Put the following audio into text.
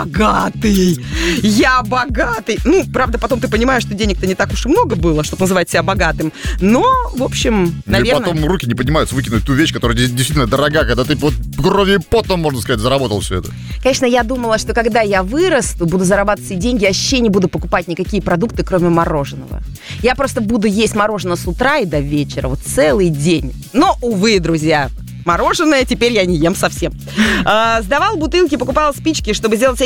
богатый. Я богатый. Ну, правда, потом ты понимаешь, что денег-то не так уж и много было, чтобы называть себя богатым. Но, в общем, наверное... И потом руки не поднимаются выкинуть ту вещь, которая действительно дорога, когда ты вот кровью и потом, можно сказать, заработал все это. Конечно, я думала, что когда я вырасту, буду зарабатывать все деньги, вообще не буду покупать никакие продукты, кроме мороженого. Я просто буду есть мороженое с утра и до вечера, вот целый день. Но, увы, друзья, мороженое теперь я не ем совсем. Сдавал бутылки, покупал спички, чтобы сделать